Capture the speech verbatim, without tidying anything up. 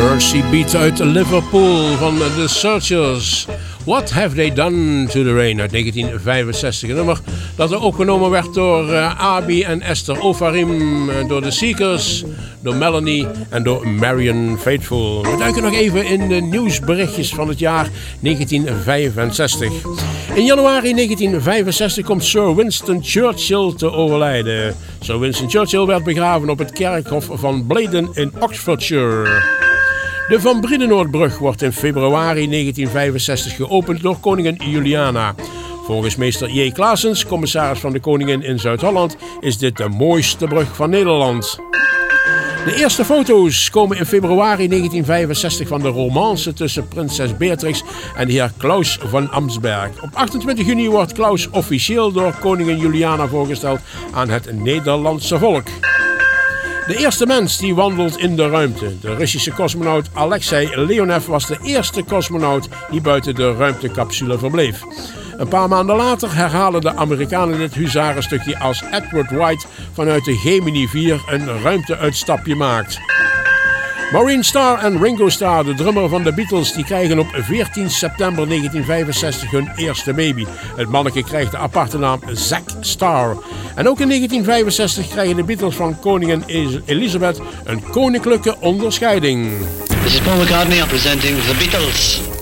Mercy Beat uit Liverpool van The Searchers. What Have They Done to the Rain uit negentien vijfenzestig. Een nummer dat er opgenomen werd door uh, Abi en Esther Ofarim, door The Seekers, door Melanie en door Marion Faithfull. We duiken nog even in de nieuwsberichtjes van het jaar negentien vijfenzestig. In januari negentien vijfenzestig komt Sir Winston Churchill te overlijden. Sir Winston Churchill werd begraven op het kerkhof van Bladen in Oxfordshire. De Van Brienenoordbrug wordt in februari negentien vijfenzestig geopend door koningin Juliana. Volgens meester J. Claessens, commissaris van de koningin in Zuid-Holland, is dit de mooiste brug van Nederland. De eerste foto's komen in februari negentien vijfenzestig van de romance tussen prinses Beatrix en de heer Claus van Amsberg. Op achtentwintig juni wordt Claus officieel door koningin Juliana voorgesteld aan het Nederlandse volk. De eerste mens die wandelt in de ruimte. De Russische cosmonaut Alexei Leonev was de eerste cosmonaut die buiten de ruimtecapsule verbleef. Een paar maanden later herhalen de Amerikanen dit huzarenstukje als Edward White vanuit de Gemini vier een ruimteuitstapje maakt. Maureen Starr en Ringo Starr, de drummer van de Beatles, die krijgen op veertien september negentien vijfenzestig hun eerste baby. Het manneke krijgt de aparte naam Zack Starr. En ook in negentien vijfenzestig krijgen de Beatles van koningin Elizabeth een koninklijke onderscheiding. This is Paul McCartney presenting The Beatles.